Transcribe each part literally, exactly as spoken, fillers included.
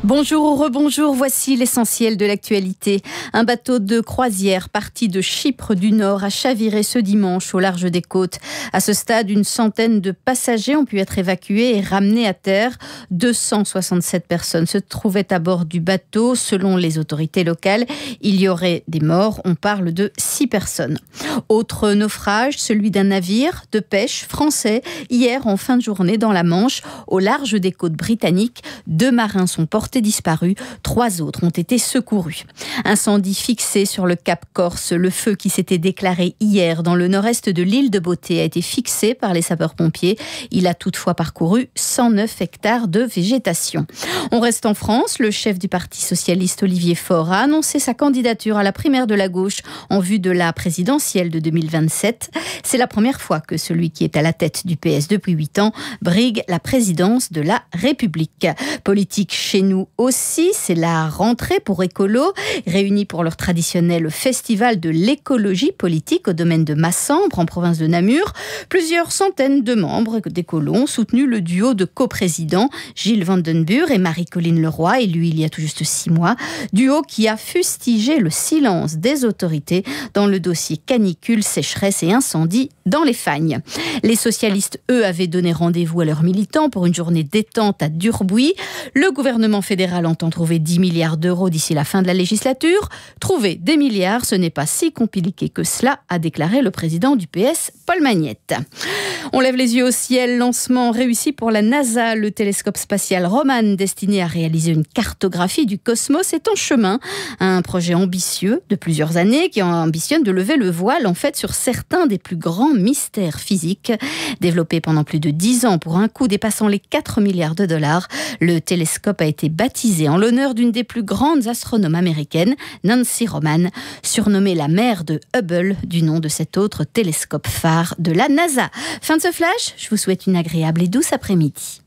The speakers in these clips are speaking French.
Bonjour ou rebonjour, voici l'essentiel de l'actualité. Un bateau de croisière parti de Chypre du Nord a chaviré ce dimanche au large des côtes. À ce stade, une centaine de passagers ont pu être évacués et ramenés à terre. deux cent soixante-sept personnes se trouvaient à bord du bateau. Selon les autorités locales, il y aurait des morts. On parle de six personnes. Autre naufrage, celui d'un navire de pêche français. Hier, en fin de journée, dans la Manche, au large des côtes britanniques, deux marins sont portés disparus, trois autres ont été secourus. Incendie fixé sur le Cap Corse. Le feu qui s'était déclaré hier dans le nord-est de l'île de Beauté a été fixé par les sapeurs-pompiers. Il a toutefois parcouru cent neuf hectares de végétation. On reste en France. Le chef du Parti socialiste, Olivier Faure, a annoncé sa candidature à la primaire de la gauche en vue de la présidentielle de deux mille vingt-sept. C'est la première fois que celui qui est à la tête du P S depuis huit ans brigue la présidence de la République. Politique chez nous aussi, c'est la rentrée pour écolos, réunis pour leur traditionnel festival de l'écologie politique au domaine de Massembre, en province de Namur. Plusieurs centaines de membres d'écolos ont soutenu le duo de coprésidents, Gilles Vandenburg et Marie-Colline Leroy, élu il y a tout juste six mois. Duo qui a fustigé le silence des autorités dans le dossier canicule, sécheresse et incendie dans les Fagnes. Les socialistes, eux, avaient donné rendez-vous à leurs militants pour une journée détente à Durbuy. Le gouvernement fédéral entend trouver dix milliards d'euros d'ici la fin de la législature. Trouver des milliards, ce n'est pas si compliqué que cela, a déclaré le président du P S, Paul Magnette. On lève les yeux au ciel. Lancement réussi pour la NASA. Le télescope spatial Roman, destiné à réaliser une cartographie du cosmos, est en chemin. Un projet ambitieux de plusieurs années qui ambitionne de lever le voile en fait sur certains des plus grands mystères physiques. Développé pendant plus de dix ans pour un coût dépassant les quatre milliards de dollars, le télescope a été baptisé en l'honneur d'une des plus grandes astronomes américaines, Nancy Roman, surnommée la mère de Hubble, du nom de cet autre télescope phare de la NASA. Fin de ce flash, je vous souhaite une agréable et douce après-midi.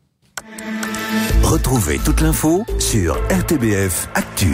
Retrouvez toute l'info sur R T B F Actu.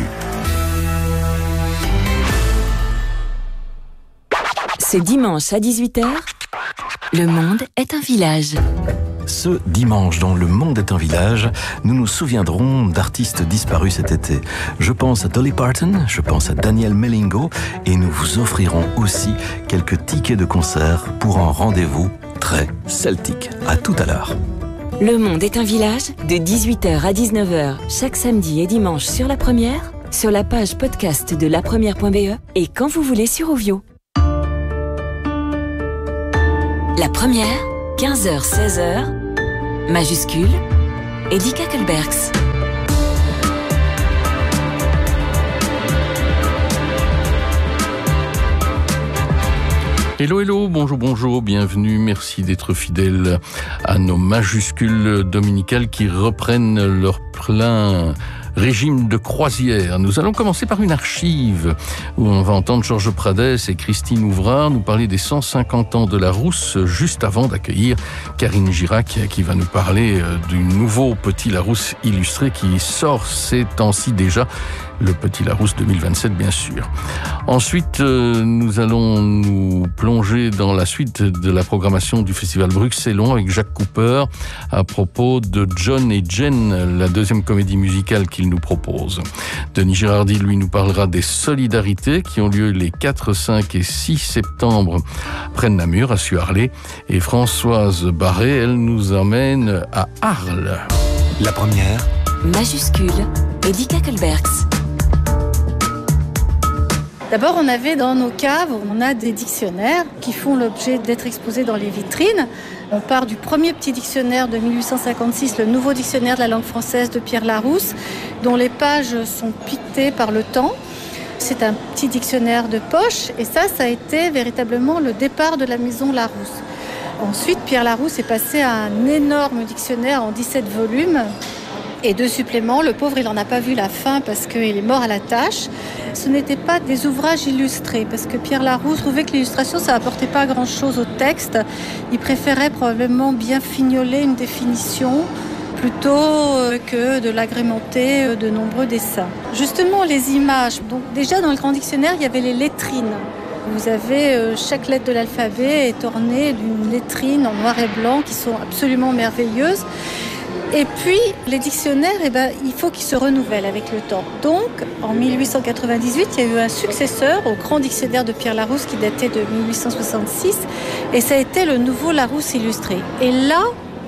Ce dimanche à dix-huit heures, Le Monde est un village. Ce dimanche, dans Le Monde est un village, nous nous souviendrons d'artistes disparus cet été. Je pense à Dolly Parton, je pense à Daniel Melingo, et nous vous offrirons aussi quelques tickets de concert pour un rendez-vous très celtique. À tout à l'heure. Le Monde est un village, de dix-huit heures à dix-neuf heures, chaque samedi et dimanche sur La Première, sur la page podcast de lapremière point b e et quand vous voulez sur Ovio. La Première, quinze heures seize heures, majuscule, Eddy Kakelbergs. Hello, hello, bonjour, bonjour, bienvenue, merci d'être fidèles à nos majuscules dominicales qui reprennent leur plein régime de croisière. Nous allons commencer par une archive où on va entendre Georges Pradès et Christine Ouvrard nous parler des cent cinquante ans de la Rousse, juste avant d'accueillir Karine Girac qui va nous parler du nouveau Petit Larousse illustré qui sort ces temps-ci déjà. Le Petit Larousse deux mille vingt-sept, bien sûr. Ensuite, euh, nous allons nous plonger dans la suite de la programmation du Festival Bruxellon avec Jacques Cooper à propos de John et Jen, la deuxième comédie musicale qu'il nous propose. Denis Girardi, lui, nous parlera des solidarités qui ont lieu les quatre, cinq et six septembre près de Namur, à Suarlé. Et Françoise Barré, elle nous emmène à Arles. La Première. Majuscule, Eddy Kakelbergs. D'abord, on avait dans nos caves, on a des dictionnaires qui font l'objet d'être exposés dans les vitrines. On part du premier petit dictionnaire de mille huit cent cinquante-six, le nouveau dictionnaire de la langue française de Pierre Larousse, dont les pages sont piquetées par le temps. C'est un petit dictionnaire de poche et ça, ça a été véritablement le départ de la maison Larousse. Ensuite, Pierre Larousse est passé à un énorme dictionnaire en dix-sept volumes. Et deux suppléments, le pauvre, il n'en a pas vu la fin parce qu'il est mort à la tâche. Ce n'étaient pas des ouvrages illustrés parce que Pierre Larousse trouvait que l'illustration, ça n'apportait pas grand-chose au texte. Il préférait probablement bien fignoler une définition plutôt que de l'agrémenter de nombreux dessins. Justement, les images. Donc, déjà, dans le grand dictionnaire, il y avait les lettrines. Vous avez euh, chaque lettre de l'alphabet est ornée d'une lettrine en noir et blanc qui sont absolument merveilleuses. Et puis, les dictionnaires, eh ben, il faut qu'ils se renouvellent avec le temps. Donc, en mille huit cent quatre-vingt-dix-huit, il y a eu un successeur au grand dictionnaire de Pierre Larousse qui datait de mille huit cent soixante-six, et ça a été le nouveau Larousse illustré. Et là,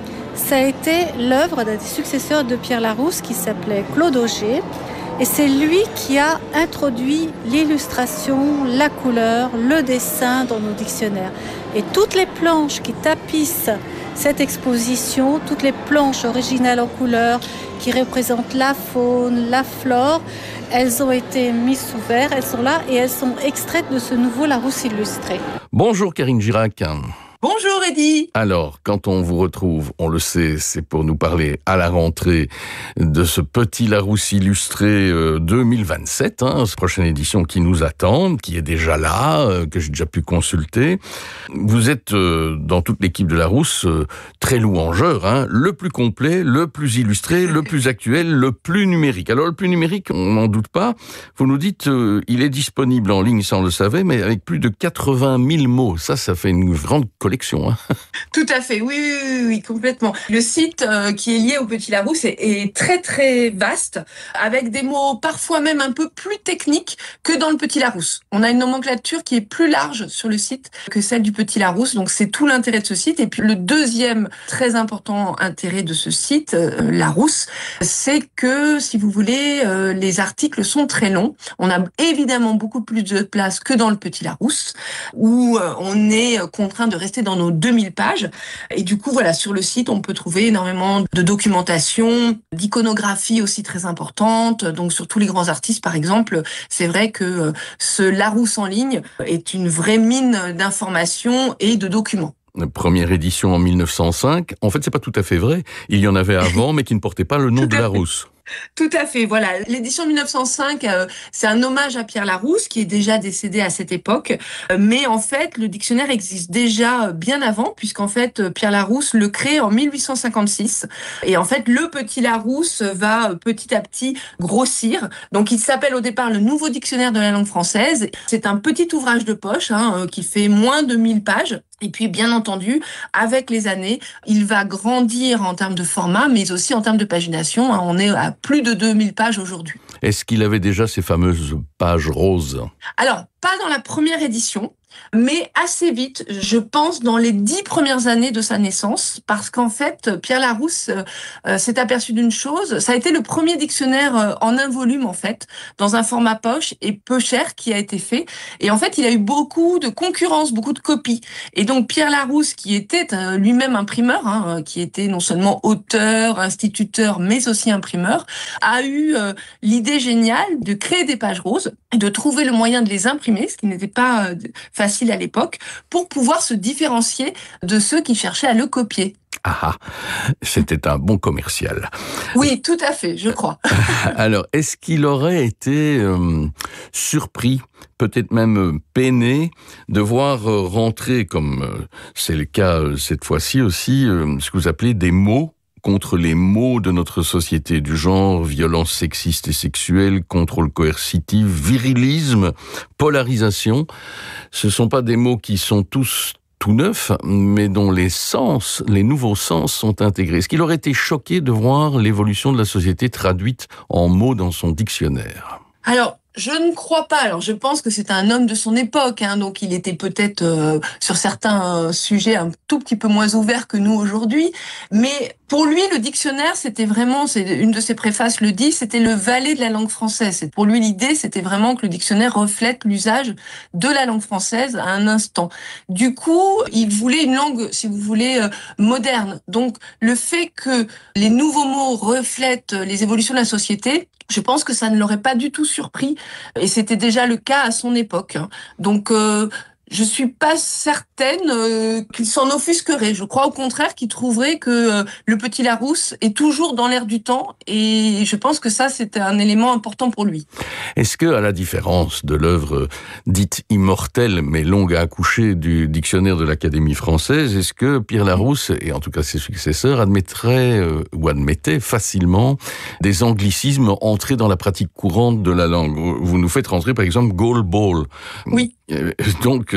ça a été l'œuvre d'un des successeurs de Pierre Larousse qui s'appelait Claude Auger. Et c'est lui qui a introduit l'illustration, la couleur, le dessin dans nos dictionnaires. Et toutes les planches qui tapissent cette exposition, toutes les planches originales en couleur qui représentent la faune, la flore, elles ont été mises sous verre, elles sont là et elles sont extraites de ce nouveau Larousse illustré. Bonjour Karine Girac. Bonjour Eddy. Alors, quand on vous retrouve, on le sait, c'est pour nous parler à la rentrée de ce petit Larousse illustré euh, deux mille vingt-sept, hein, cette prochaine édition qui nous attend, qui est déjà là, euh, que j'ai déjà pu consulter. Vous êtes, euh, dans toute l'équipe de Larousse, euh, très louangeur, hein, le plus complet, le plus illustré, le plus actuel, le plus numérique. Alors, le plus numérique, on n'en doute pas. Vous nous dites, euh, il est disponible en ligne, ça on le savait, mais avec plus de quatre-vingt mille mots. Ça, ça fait une grande collection. Hein. Tout à fait, oui, oui, oui, oui, complètement. Le site euh, qui est lié au Petit Larousse est, est très, très vaste, avec des mots parfois même un peu plus techniques que dans le Petit Larousse. On a une nomenclature qui est plus large sur le site que celle du Petit Larousse, donc c'est tout l'intérêt de ce site. Et puis le deuxième très important intérêt de ce site, euh, Larousse, c'est que, si vous voulez, euh, les articles sont très longs. On a évidemment beaucoup plus de place que dans le Petit Larousse, où euh, on est contraint de rester dans nos deux mille pages. Et du coup, voilà, sur le site, on peut trouver énormément de documentation, d'iconographie aussi très importante. Donc, sur tous les grands artistes, par exemple, c'est vrai que ce Larousse en ligne est une vraie mine d'informations et de documents. Première édition en mille neuf cent cinq. En fait, c'est pas tout à fait vrai. Il y en avait avant, mais qui ne portait pas le nom de Larousse. Tout à fait, voilà. L'édition mille neuf cent cinq, euh, c'est un hommage à Pierre Larousse, qui est déjà décédé à cette époque. Euh, mais en fait, le dictionnaire existe déjà bien avant, puisqu'en fait, Pierre Larousse le crée en mille huit cent cinquante-six. Et en fait, le Petit Larousse va petit à petit grossir. Donc, il s'appelle au départ le Nouveau Dictionnaire de la langue française. C'est un petit ouvrage de poche, hein, qui fait moins de mille pages. Et puis, bien entendu, avec les années, il va grandir en termes de format, mais aussi en termes de pagination. On est à plus de deux mille pages aujourd'hui. Est-ce qu'il avait déjà ces fameuses pages roses ? Alors, pas dans la première édition, mais assez vite, je pense, dans les dix premières années de sa naissance, parce qu'en fait, Pierre Larousse euh, s'est aperçu d'une chose. Ça a été le premier dictionnaire euh, en un volume, en fait, dans un format poche et peu cher qui a été fait. Et en fait, il a eu beaucoup de concurrence, beaucoup de copies. Et donc, Pierre Larousse, qui était euh, lui-même imprimeur, hein, qui était non seulement auteur, instituteur, mais aussi imprimeur, a eu euh, l'idée géniale de créer des pages roses et de trouver le moyen de les imprimer, ce qui n'était pas euh, facile à l'époque, pour pouvoir se différencier de ceux qui cherchaient à le copier. Ah, c'était un bon commercial. Oui, tout à fait, je crois. Alors, est-ce qu'il aurait été euh, surpris, peut-être même euh, peiné, de voir euh, rentrer, comme euh, c'est le cas euh, cette fois-ci aussi, euh, ce que vous appelez des mots contre les maux de notre société, du genre violence sexiste et sexuelle, contrôle coercitif, virilisme, polarisation. Ce ne sont pas des mots qui sont tous tout neufs, mais dont les sens, les nouveaux sens sont intégrés. Est-ce qu'il aurait été choqué de voir l'évolution de la société traduite en mots dans son dictionnaire ? Alors, je ne crois pas. Alors, je pense que c'est un homme de son époque, hein, donc il était peut-être euh, sur certains euh, sujets un tout petit peu moins ouvert que nous aujourd'hui. Mais pour lui, le dictionnaire, c'était vraiment, c'est une de ses préfaces le dit, c'était le valet de la langue française. Pour lui, l'idée, c'était vraiment que le dictionnaire reflète l'usage de la langue française à un instant. Du coup, il voulait une langue, si vous voulez, euh, moderne. Donc, le fait que les nouveaux mots reflètent les évolutions de la société, je pense que ça ne l'aurait pas du tout surpris. Et c'était déjà le cas à son époque. Donc, euh, je suis pas certaine euh, qu'il s'en offusquerait. Je crois au contraire qu'il trouverait que euh, le Petit Larousse est toujours dans l'air du temps. Et je pense que ça, c'est un élément important pour lui. Est-ce que, à la différence de l'œuvre dite immortelle, mais longue à accoucher du dictionnaire de l'Académie française, est-ce que Pierre Larousse, et en tout cas ses successeurs, admettraient euh, ou admettaient facilement des anglicismes entrés dans la pratique courante de la langue ? Vous nous faites rentrer, par exemple, goal ball. Oui. Donc,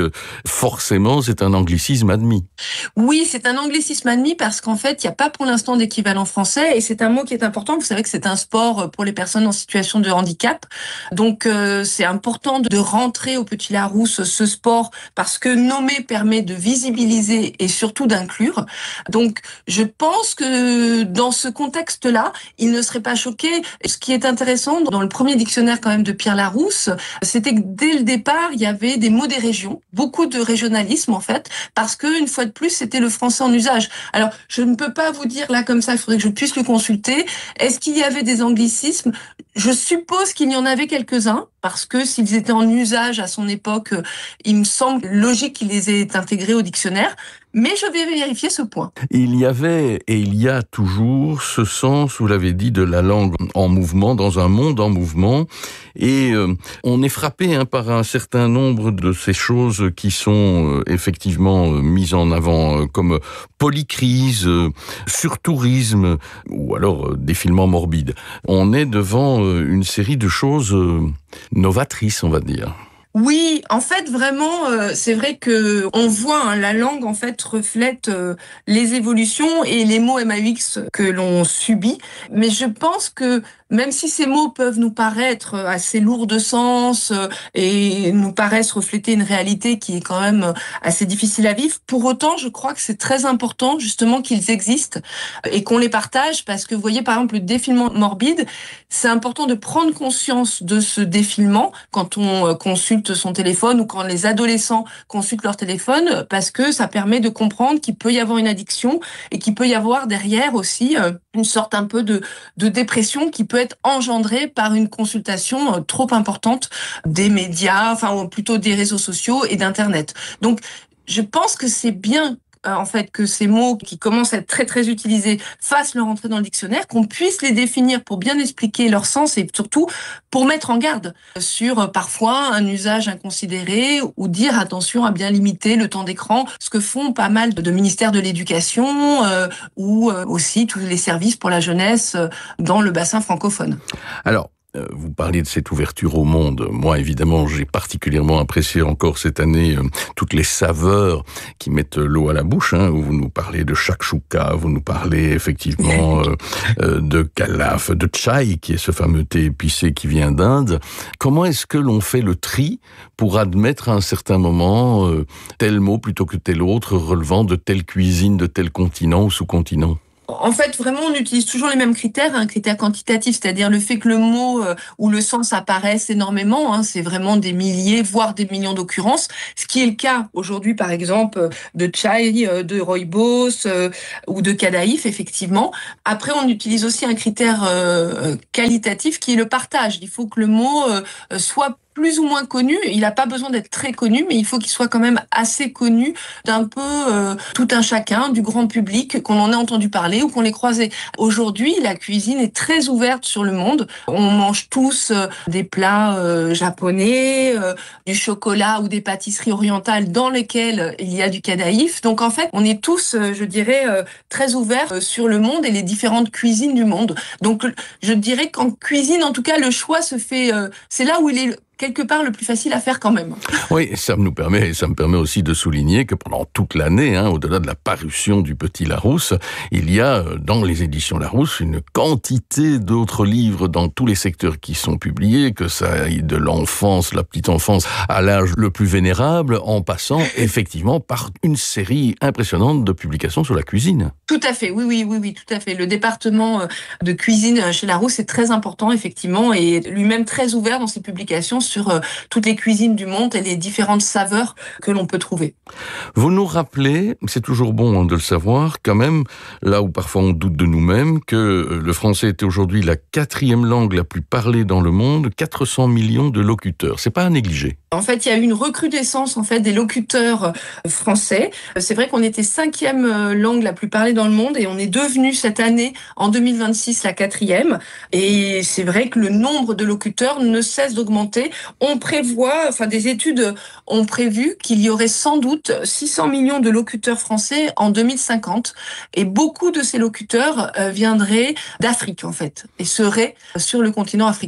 que forcément c'est un anglicisme admis. Oui, c'est un anglicisme admis parce qu'en fait, il n'y a pas pour l'instant d'équivalent français et c'est un mot qui est important. Vous savez que c'est un sport pour les personnes en situation de handicap. Donc, euh, c'est important de rentrer au Petit Larousse ce sport parce que nommer permet de visibiliser et surtout d'inclure. Donc, je pense que dans ce contexte-là, il ne serait pas choqué. Ce qui est intéressant dans le premier dictionnaire quand même de Pierre Larousse, c'était que dès le départ, il y avait des mots des régions, beaucoup de régionalisme en fait, parce que une fois de plus, c'était le français en usage. Alors, je ne peux pas vous dire là comme ça, il faudrait que je puisse le consulter. Est-ce qu'il y avait des anglicismes ? Je suppose qu'il y en avait quelques-uns, parce que s'ils étaient en usage à son époque, il me semble logique qu'ils les aient intégrés au dictionnaire. Mais je vais vérifier ce point. Il y avait et il y a toujours ce sens, vous l'avez dit, de la langue en mouvement, dans un monde en mouvement. Et euh, on est frappé hein, par un certain nombre de ces choses qui sont euh, effectivement euh, mises en avant, euh, comme polycrise, euh, surtourisme, ou alors euh, défilement morbide. On est devant euh, une série de choses euh, novatrices, on va dire. Oui, en fait, vraiment, euh, c'est vrai que on voit hein, la langue en fait reflète euh, les évolutions et les mots M A U X que l'on subit. Mais je pense que même si ces mots peuvent nous paraître assez lourds de sens euh, et nous paraissent refléter une réalité qui est quand même assez difficile à vivre, pour autant, je crois que c'est très important justement qu'ils existent et qu'on les partage parce que vous voyez par exemple le défilement morbide, c'est important de prendre conscience de ce défilement quand on euh, consulte son téléphone ou quand les adolescents consultent leur téléphone parce que ça permet de comprendre qu'il peut y avoir une addiction et qu'il peut y avoir derrière aussi euh, une sorte un peu de, de dépression qui peut être engendrée par une consultation euh, trop importante des médias, enfin ou plutôt des réseaux sociaux et d'Internet. Donc, je pense que c'est bien en fait, que ces mots qui commencent à être très très utilisés fassent leur entrée dans le dictionnaire, qu'on puisse les définir pour bien expliquer leur sens et surtout pour mettre en garde sur parfois un usage inconsidéré ou dire attention à bien limiter le temps d'écran, ce que font pas mal de ministères de l'éducation euh, ou euh, aussi tous les services pour la jeunesse dans le bassin francophone. Alors, vous parliez de cette ouverture au monde. Moi, évidemment, j'ai particulièrement apprécié encore cette année euh, toutes les saveurs qui mettent l'eau à la bouche. Hein, où vous nous parlez de shakshuka, vous nous parlez effectivement euh, euh, de kalaf, de chai, qui est ce fameux thé épicé qui vient d'Inde. Comment est-ce que l'on fait le tri pour admettre à un certain moment euh, tel mot plutôt que tel autre relevant de telle cuisine, de tel continent ou sous-continent ? En fait, vraiment, on utilise toujours les mêmes critères, un critère quantitatif, c'est-à-dire le fait que le mot euh, ou le sens apparaissent énormément, hein, c'est vraiment des milliers, voire des millions d'occurrences, ce qui est le cas aujourd'hui, par exemple, de chai, euh, de rooibos euh, ou de kadaïf, effectivement. Après, on utilise aussi un critère euh, qualitatif qui est le partage. Il faut que le mot euh, soit plus ou moins connu, il n'a pas besoin d'être très connu, mais il faut qu'il soit quand même assez connu d'un peu euh, tout un chacun, du grand public, qu'on en ait entendu parler ou qu'on l'ait croisé. Aujourd'hui, la cuisine est très ouverte sur le monde. On mange tous euh, des plats euh, japonais, euh, du chocolat ou des pâtisseries orientales dans lesquelles il y a du kadaïf. Donc en fait, on est tous, euh, je dirais, euh, très ouverts euh, sur le monde et les différentes cuisines du monde. Donc je dirais qu'en cuisine, en tout cas, le choix se fait, euh, c'est là où il est quelque part le plus facile à faire quand même. Oui, ça nous permet, ça me permet aussi de souligner que pendant toute l'année, hein, au-delà de la parution du Petit Larousse, il y a dans les éditions Larousse une quantité d'autres livres dans tous les secteurs qui sont publiés, que ça aille de l'enfance, la petite enfance, à l'âge le plus vénérable, en passant effectivement par une série impressionnante de publications sur la cuisine. Tout à fait, oui, oui, oui, oui, tout à fait. Le département de cuisine chez Larousse est très important, effectivement, et lui-même très ouvert dans ses publications sur euh, toutes les cuisines du monde et les différentes saveurs que l'on peut trouver. Vous nous rappelez, c'est toujours bon de le savoir, quand même, là où parfois on doute de nous-mêmes, que le français est aujourd'hui la quatrième langue la plus parlée dans le monde, quatre cents millions de locuteurs. C'est pas à négliger. En fait, il y a eu une recrudescence en fait des locuteurs français. C'est vrai qu'on était cinquième langue la plus parlée dans le monde et on est devenu cette année, en deux mille vingt-six, la quatrième. Et c'est vrai que le nombre de locuteurs ne cesse d'augmenter. On prévoit, enfin des études ont prévu qu'il y aurait sans doute six cents millions de locuteurs français en deux mille cinquante. Et beaucoup de ces locuteurs viendraient d'Afrique en fait et seraient sur le continent africain.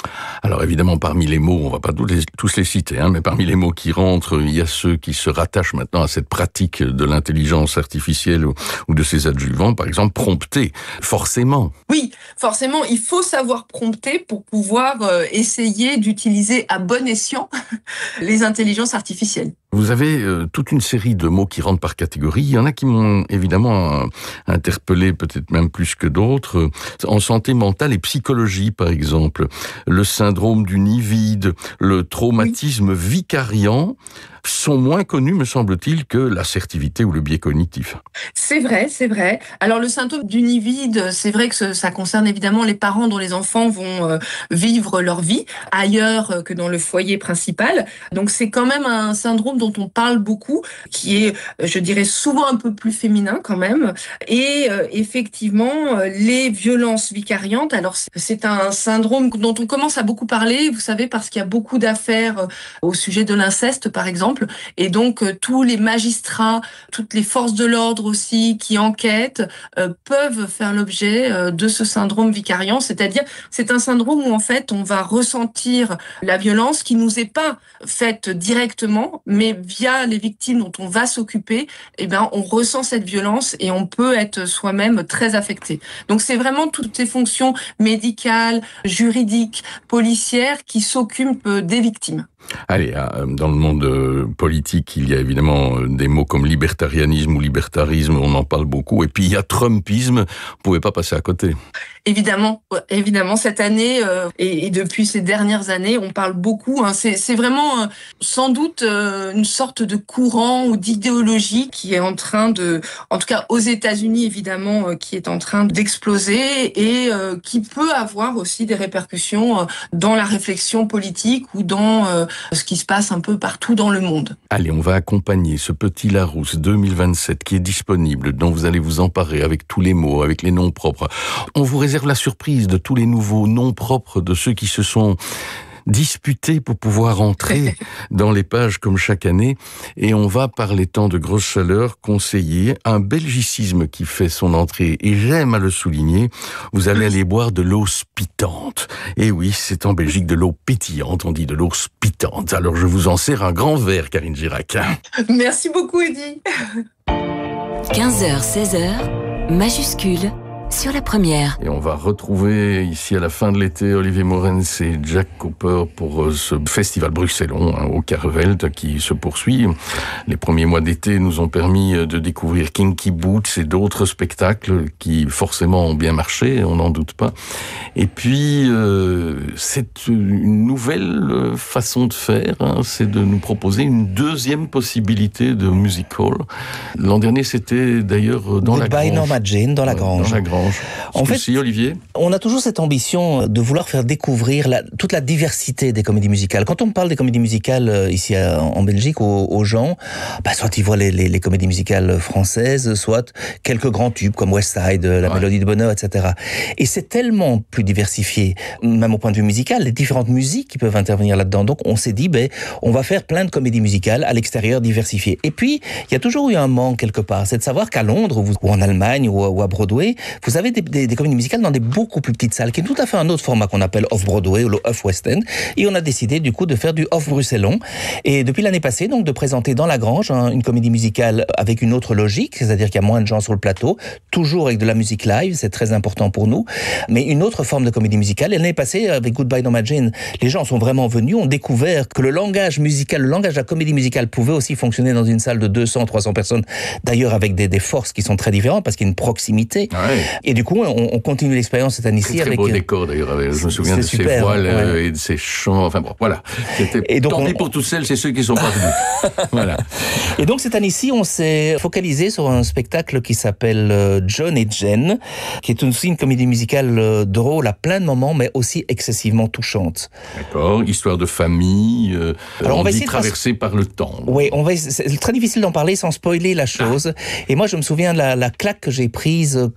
Alors évidemment, parmi les mots, on va pas tous les, tous les citer, hein, mais parmi les mots qui rentrent, il y a ceux qui se rattachent maintenant à cette pratique de l'intelligence artificielle ou, ou de ses adjuvants, par exemple prompter, forcément. Oui, forcément, il faut savoir prompter pour pouvoir euh, essayer d'utiliser à bon escient les intelligences artificielles. Vous avez euh, toute une série de mots qui rentrent par catégorie. Il y en a qui m'ont évidemment euh, interpellé, peut-être même plus que d'autres. En santé mentale et psychologie, par exemple, le syndrome du nid vide, le traumatisme oui. vicariant sont moins connus, me semble-t-il, que l'assertivité ou le biais cognitif. C'est vrai, c'est vrai. Alors le syndrome du nid vide, c'est vrai que ça concerne évidemment les parents dont les enfants vont euh, vivre leur vie ailleurs que dans le foyer principal. Donc c'est quand même un syndrome dont on parle beaucoup, qui est, je dirais, souvent un peu plus féminin quand même. Et euh, effectivement, les violences vicariantes, alors c'est un syndrome dont on commence à beaucoup parler, vous savez, parce qu'il y a beaucoup d'affaires au sujet de l'inceste, par exemple. Et donc, euh, tous les magistrats, toutes les forces de l'ordre aussi qui enquêtent euh, peuvent faire l'objet euh, de ce syndrome vicariant. C'est-à-dire, c'est un syndrome où en fait, on va ressentir la violence qui nous est pas faite directement, mais via les victimes dont on va s'occuper, eh ben, on ressent cette violence et on peut être soi-même très affecté. Donc, c'est vraiment toutes ces fonctions médicales, juridiques, policières qui s'occupent des victimes. Allez, dans le monde politique, il y a évidemment des mots comme libertarianisme ou libertarisme, on en parle beaucoup. Et puis il y a Trumpisme, vous pouvez pas passer à côté. Évidemment, évidemment, cette année euh, et, et depuis ces dernières années, on parle beaucoup. Hein, c'est, c'est vraiment euh, sans doute euh, une sorte de courant ou d'idéologie qui est en train de, en tout cas aux États-Unis évidemment, euh, qui est en train d'exploser et euh, qui peut avoir aussi des répercussions euh, dans la réflexion politique ou dans euh, ce qui se passe un peu partout dans le monde. Allez, on va accompagner ce petit Larousse deux mille vingt-sept qui est disponible, dont vous allez vous emparer avec tous les mots, avec les noms propres. On vous réserve la surprise de tous les nouveaux noms propres de ceux qui se sont disputés pour pouvoir entrer dans les pages comme chaque année. Et on va, par les temps de grosse chaleur, conseiller un belgicisme qui fait son entrée. Et j'aime à le souligner, vous allez aller boire de l'eau spitante. Et oui, c'est en Belgique de l'eau pétillante, on dit de l'eau spitante. Alors je vous en sers un grand verre, Karine Girac. Merci beaucoup, Eddy. quinze heures, seize heures, majuscule sur la première. Et on va retrouver ici à la fin de l'été Olivier Morens et Jack Cooper pour ce festival bruxellois hein, au Carvelt qui se poursuit. Les premiers mois d'été nous ont permis de découvrir Kinky Boots et d'autres spectacles qui forcément ont bien marché, on n'en doute pas. Et puis euh, c'est une nouvelle façon de faire, hein, c'est de nous proposer une deuxième possibilité de musical. L'an dernier c'était d'ailleurs dans la Grange. Goodbye Norma Jean dans la Grange. Dans la Grange. En fait, si, Olivier, on a toujours cette ambition de vouloir faire découvrir la, toute la diversité des comédies musicales. Quand on parle des comédies musicales ici en Belgique aux, aux gens, bah soit ils voient les, les, les comédies musicales françaises, soit quelques grands tubes comme West Side, La ouais. Mélodie de Bonheur, et cetera. Et c'est tellement plus diversifié, même au point de vue musical, les différentes musiques qui peuvent intervenir là-dedans. Donc on s'est dit, ben, on va faire plein de comédies musicales à l'extérieur diversifiées. Et puis, il y a toujours eu un manque quelque part, c'est de savoir qu'à Londres ou en Allemagne ou, ou à Broadway, vous avez des, des, des comédies musicales dans des beaucoup plus petites salles, qui est tout à fait un autre format qu'on appelle off-Broadway ou le off-West End. Et on a décidé du coup de faire du off-bruxellon. Et depuis l'année passée, donc de présenter dans la Grange hein, une comédie musicale avec une autre logique, c'est-à-dire qu'il y a moins de gens sur le plateau, toujours avec de la musique live, c'est très important pour nous, mais une autre forme de comédie musicale. Et l'année passée, avec Goodbye Norma Jean, les gens sont vraiment venus, ont découvert que le langage musical, le langage de la comédie musicale pouvait aussi fonctionner dans une salle de deux cents, trois cents personnes, d'ailleurs avec des, des forces qui sont très différentes parce qu'il y a une proximité. Ouais. Et du coup, on, on continue l'expérience cette année-ci. C'est très avec beau décor d'ailleurs. Je me souviens de super, ces voiles ouais. et de ces chants. Enfin bon, voilà. C'était et donc tant pis pour toutes celles, c'est ceux qui sont pas venus. Voilà. Et donc cette année-ci, on s'est focalisé sur un spectacle qui s'appelle John et Jen, qui est aussi une comédie musicale drôle à plein de moments, mais aussi excessivement touchante. D'accord. Histoire de famille. Euh, Alors on, on va essayer traversée par le temps. Oui, on va. C'est très difficile d'en parler sans spoiler la chose. Ah. Et moi, je me souviens de la, la claque que j'ai prise quand les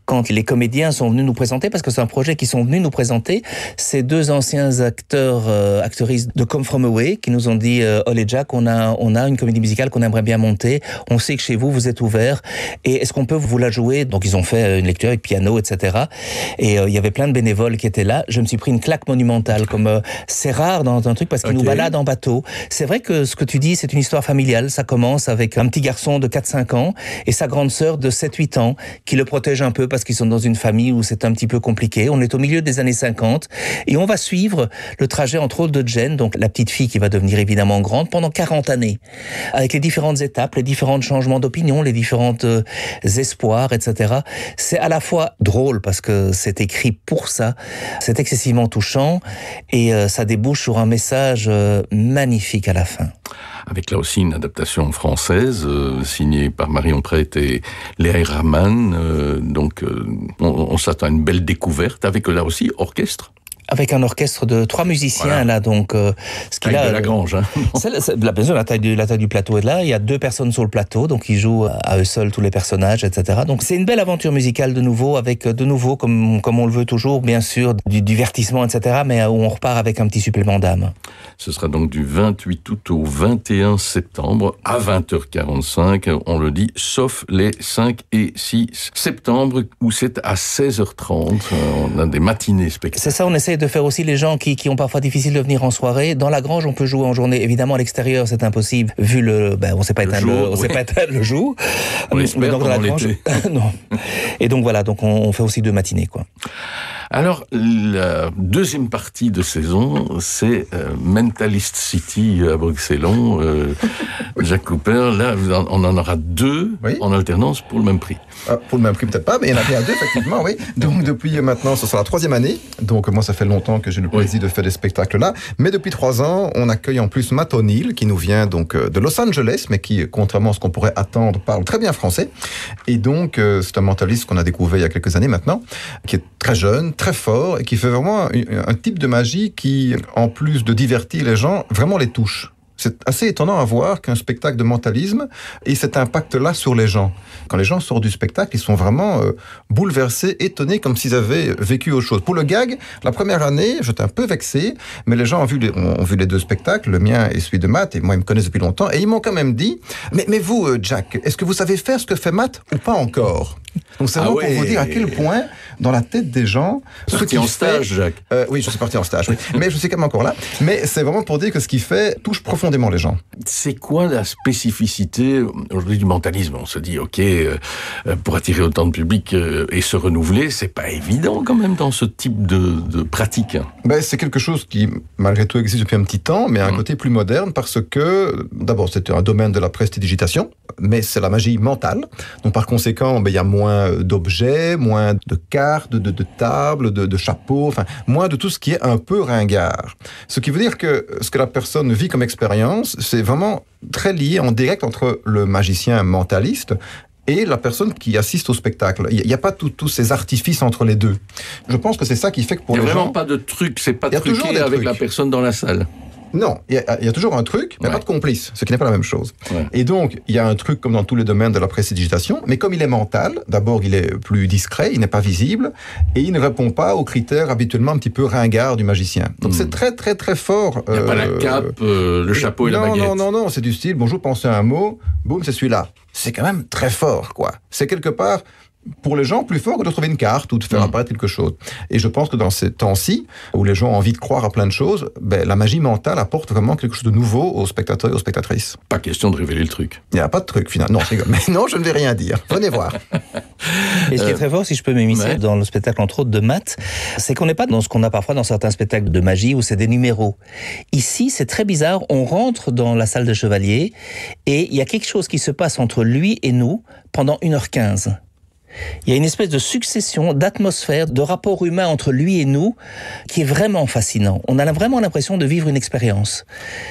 comédiens sont venus nous présenter, parce que c'est un projet qu'ils sont venus nous présenter. Ces deux anciens acteurs, euh, actrices de Come From Away, qui nous ont dit euh, Olé Jack, on a, on a une comédie musicale qu'on aimerait bien monter. On sait que chez vous, vous êtes ouverts. Et est-ce qu'on peut vous la jouer? Donc, ils ont fait une lecture avec piano, et cetera. Et euh, il y avait plein de bénévoles qui étaient là. Je me suis pris une claque monumentale, comme euh, c'est rare dans un truc, parce qu'ils okay. nous baladent en bateau. C'est vrai que ce que tu dis, c'est une histoire familiale. Ça commence avec un petit garçon de quatre cinq ans et sa grande sœur de sept huit ans qui le protège un peu parce qu'ils sont dans une famille où c'est un petit peu compliqué. On est au milieu des années cinquante et on va suivre le trajet, entre autres, de Jen, donc la petite fille qui va devenir évidemment grande, pendant quarante années, avec les différentes étapes, les différents changements d'opinion, les différents euh, espoirs, et cetera. C'est à la fois drôle parce que c'est écrit pour ça, c'est excessivement touchant et euh, ça débouche sur un message euh, magnifique à la fin. Avec là aussi une adaptation française euh, signée par Marion Prête et Léa Rahman. Euh, donc euh, on, on s'attend à une belle découverte avec là aussi orchestre. Avec un orchestre de trois musiciens, voilà. là, donc, euh, ce qu'il a. De Lagrange, hein. C'est, c'est, la, bien sûr, la taille du, la taille du plateau est là. Il y a deux personnes sur le plateau, donc ils jouent à eux seuls tous les personnages, et cetera. Donc, c'est une belle aventure musicale de nouveau, avec de nouveau, comme, comme on le veut toujours, bien sûr, du divertissement, et cetera, mais où on repart avec un petit supplément d'âme. Ce sera donc du vingt-huit août au vingt et un septembre, à vingt heures quarante-cinq, on le dit, sauf les cinq et six septembre, où c'est à seize heures trente. On a des matinées spectacles. C'est ça, on essaie de faire aussi les gens qui, qui ont parfois difficile de venir en soirée. Dans la Grange, on peut jouer en journée. Évidemment, à l'extérieur, c'est impossible, vu le, ben, on sait pas éteindre le, jour, le, on oui. sait pas éteindre le jour. On espère donc, dans la Grange, non. Et donc voilà, donc on, on fait aussi deux matinées, quoi. Alors, la deuxième partie de saison, c'est euh, Mentalist City à Bruxellon. Euh, Jacques Cooper, là, on en aura deux oui. en alternance pour le même prix. Ah, pour le même prix, peut-être pas, mais il y en a bien deux, effectivement, oui. Donc, depuis maintenant, ce sera la troisième année. Donc, moi, ça fait longtemps que j'ai le plaisir oui. de faire des spectacles là. Mais depuis trois ans, on accueille en plus Matt O'Neill, qui nous vient donc de Los Angeles, mais qui, contrairement à ce qu'on pourrait attendre, parle très bien français. Et donc, euh, c'est un mentaliste qu'on a découvert il y a quelques années maintenant, qui est très jeune, très fort, et qui fait vraiment un, un type de magie qui, en plus de divertir les gens, vraiment les touche. C'est assez étonnant à voir qu'un spectacle de mentalisme ait cet impact-là sur les gens. Quand les gens sortent du spectacle, ils sont vraiment euh, bouleversés, étonnés, comme s'ils avaient vécu autre chose. Pour le gag, la première année, j'étais un peu vexé, mais les gens ont vu les, ont, ont vu les deux spectacles, le mien et celui de Matt, et moi, ils me connaissent depuis longtemps, et ils m'ont quand même dit, mais, mais vous, Jack, est-ce que vous savez faire ce que fait Matt ou pas encore? Donc c'est vraiment ah ouais. pour vous dire à quel point, dans la tête des gens... Ce qui en stage, fait, Jacques. Euh, oui, je suis parti en stage, oui. Mais je suis quand même encore là. Mais c'est vraiment pour dire que ce qu'il fait touche profondément les gens. C'est quoi la spécificité aujourd'hui du mentalisme? On se dit, ok, euh, pour attirer autant de public euh, et se renouveler, c'est pas évident quand même dans ce type de, de pratique. Ben, c'est quelque chose qui, malgré tout, existe depuis un petit temps, mais à un mmh. côté plus moderne, parce que, d'abord, c'est un domaine de la prestidigitation, mais c'est la magie mentale. Donc, par conséquent, ben, il y a moins d'objets, moins de cartes, de, de, de tables, de, de chapeaux, enfin, moins de tout ce qui est un peu ringard. Ce qui veut dire que ce que la personne vit comme expérience, c'est vraiment très lié en direct entre le magicien mentaliste et la personne qui assiste au spectacle. Il n'y a pas tous ces artifices entre les deux. Je pense que c'est ça qui fait que pour les gens... Il n'y a vraiment pas de truc, c'est pas truqué avec la personne dans la salle. Non, il y, y a toujours un truc, mais ouais. pas de complice, ce qui n'est pas la même chose. Ouais. Et donc, il y a un truc comme dans tous les domaines de la prestidigitation, mais comme il est mental, d'abord, il est plus discret, il n'est pas visible, et il ne répond pas aux critères habituellement un petit peu ringards du magicien. Donc, mmh. c'est très, très, très fort. Il n'y a euh, pas la cape, euh, le chapeau et non, la baguette. Non, non, non, c'est du style, bonjour, pensez à un mot, boum, c'est celui-là. C'est quand même très fort, quoi. C'est quelque part... pour les gens, plus fort que de trouver une carte ou de faire mmh. apparaître quelque chose. Et je pense que dans ces temps-ci, où les gens ont envie de croire à plein de choses, ben, la magie mentale apporte vraiment quelque chose de nouveau aux spectateurs et aux spectatrices. Pas question de révéler le truc. Il n'y a pas de truc, finalement. Non, mais non, je ne vais rien dire. Venez voir. Et ce qui est très fort, si je peux m'immiscer ouais. dans le spectacle, entre autres, de Matt, c'est qu'on n'est pas dans ce qu'on a parfois dans certains spectacles de magie où c'est des numéros. Ici, c'est très bizarre. On rentre dans la salle de chevalier et il y a quelque chose qui se passe entre lui et nous pendant une heure quinze. Il y a une espèce de succession d'atmosphères, de rapports humains entre lui et nous qui est vraiment fascinant. On a vraiment l'impression de vivre une expérience.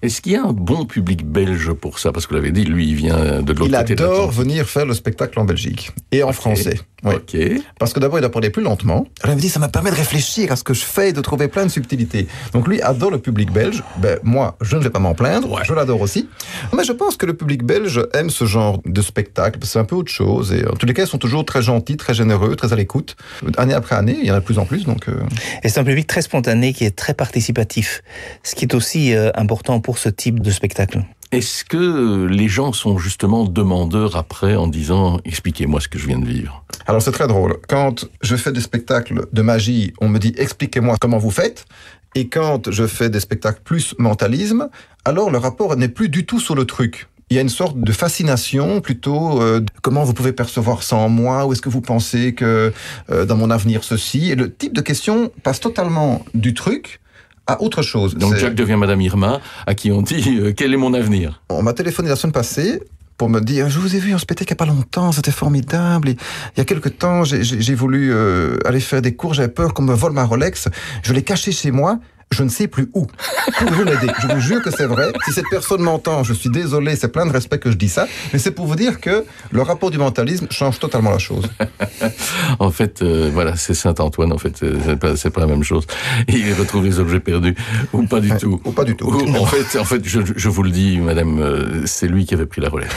Est-ce qu'il y a un bon public belge pour ça? Parce que vous l'avez dit, lui, il vient de l'autre il côté de adore l'Atlantique. venir faire le spectacle en Belgique et en Ok. français. Oui. Ok. Parce que d'abord, il doit parler plus lentement. Alors, il me dit, ça me permet de réfléchir à ce que je fais et de trouver plein de subtilités. Donc, lui adore le public belge. Ben, moi, je ne vais pas m'en plaindre. Ouais. Je l'adore aussi. Mais je pense que le public belge aime ce genre de spectacle. C'est un peu autre chose. Et en tous les cas, ils sont toujours très gentils, très généreux, très à l'écoute. Année après année, il y en a de plus en plus. Donc, euh... Et c'est un public très spontané qui est très participatif, ce qui est aussi euh, important pour ce type de spectacle. Est-ce que les gens sont justement demandeurs après en disant « Expliquez-moi ce que je viens de vivre ». Alors, c'est très drôle. Quand je fais des spectacles de magie, on me dit « Expliquez-moi comment vous faites ». Et quand je fais des spectacles plus mentalisme, alors le rapport n'est plus du tout sur le truc. Il y a une sorte de fascination plutôt, euh, de comment vous pouvez percevoir ça en moi, ou est-ce que vous pensez que euh, dans mon avenir ceci, et le type de question passe totalement du truc à autre chose. Donc C'est- Jack devient Madame Irma, à qui on dit euh, « Quel est mon avenir ?» On m'a téléphoné la semaine passée pour me dire « Je vous ai vu en spectacle il n'y a pas longtemps, c'était formidable. Et il y a quelque temps, j'ai, j'ai, j'ai voulu euh, aller faire des cours, j'avais peur qu'on me vole ma Rolex. Je l'ai cachée chez moi. Je ne sais plus où. Pouvez-vous m'aider? Je vous jure que c'est vrai. Si cette personne m'entend, je suis désolé, c'est plein de respect que je dis ça, mais c'est pour vous dire que le rapport du mentalisme change totalement la chose. En fait, euh, voilà, c'est Saint-Antoine, en fait, c'est pas, c'est pas la même chose. Il retrouve les objets perdus, ou pas du tout. Ou pas du tout. Ou, en fait, en fait je, je vous le dis, madame, euh, c'est lui qui avait pris la relève.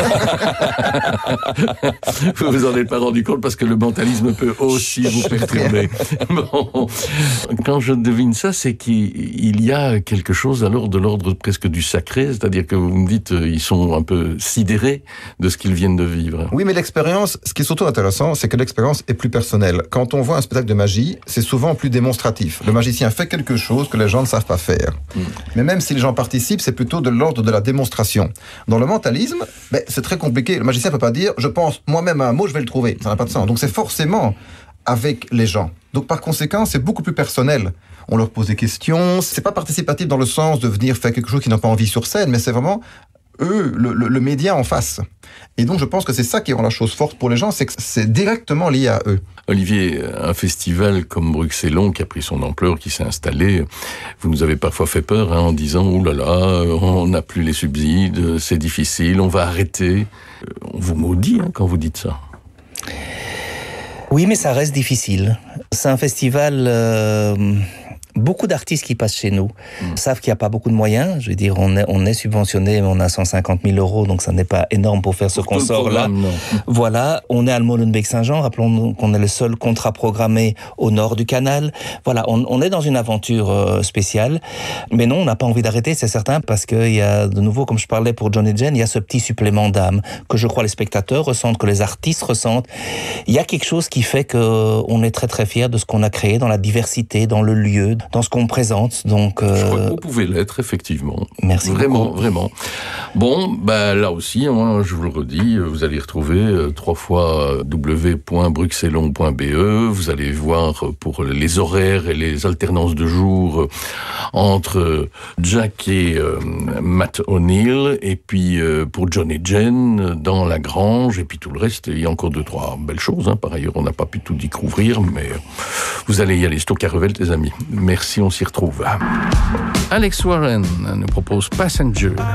Vous vous en êtes pas rendu compte parce que le mentalisme peut aussi vous perturber. Bon. Quand je devine ça, c'est qu'il y a quelque chose alors de l'ordre presque du sacré, c'est-à-dire que vous me dites, euh, ils sont un peu sidérés de ce qu'ils viennent de vivre. Oui, mais l'expérience, ce qui est surtout intéressant, c'est que l'expérience est plus personnelle. Quand on voit un spectacle de magie, c'est souvent plus démonstratif. Le magicien fait quelque chose que les gens ne savent pas faire. Mm. Mais même si les gens participent, c'est plutôt de l'ordre de la démonstration. Dans le mentalisme, ben, c'est très compliqué. Le magicien ne peut pas dire « je pense moi-même à un mot, je vais le trouver ». Ça n'a pas de sens. Donc c'est forcément avec les gens. Donc par conséquent, c'est beaucoup plus personnel. On leur pose des questions. C'est pas participatif dans le sens de venir faire quelque chose qu'ils n'ont pas envie sur scène, mais c'est vraiment eux, le, le, le média en face. Et donc je pense que c'est ça qui rend la chose forte pour les gens, c'est que c'est directement lié à eux. Olivier, un festival comme Bruxellon qui a pris son ampleur, qui s'est installé, vous nous avez parfois fait peur hein, en disant « Ouh là là, on n'a plus les subsides, c'est difficile, on va arrêter ». On vous maudit hein, quand vous dites ça. Oui, mais ça reste difficile. C'est un festival... Euh... Beaucoup d'artistes qui passent chez nous mmh. savent qu'il n'y a pas beaucoup de moyens. Je veux dire, on est, on est subventionné, mais on a cent cinquante mille euros, donc ça n'est pas énorme pour faire ce pour concert-là. Voilà, on est à le Molenbeek-Saint-Jean. Rappelons qu'on est le seul contrat programmé au nord du canal. Voilà, on, on est dans une aventure euh, spéciale. Mais non, on n'a pas envie d'arrêter, c'est certain, parce qu'il y a de nouveau, comme je parlais pour John et Jen, il y a ce petit supplément d'âme que je crois les spectateurs ressentent, que les artistes ressentent. Il y a quelque chose qui fait qu'on est très très fiers de ce qu'on a créé dans la diversité, dans le lieu, dans ce qu'on présente. Donc, euh... je crois que vous pouvez l'être, effectivement. Merci Vraiment, beaucoup. vraiment. Bon, bah, là aussi, hein, je vous le redis, vous allez retrouver euh, trois fois w point bruxellon point b e. Vous allez voir pour les horaires et les alternances de jours euh, entre Jack et euh, Matt O'Neill, et puis euh, pour John et Jen dans la Grange, et puis tout le reste. Il y a encore deux, trois belles choses. Hein. Par ailleurs, on n'a pas pu tout découvrir, mais vous allez y aller. C'est au Carevel, les amis. Merci, on s'y retrouve. Alex Warren nous propose Passenger.